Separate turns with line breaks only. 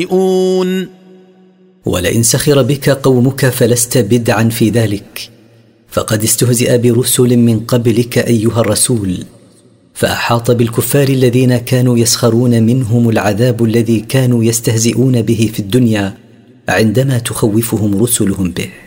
ولئن سخر بك قومك فلست بدعا في ذلك، فقد استهزئ برسل من قبلك أيها الرسول، فأحاط بالكفار الذين كانوا يسخرون منهم العذاب الذي كانوا يستهزئون به في الدنيا عندما تخوفهم رسلهم به.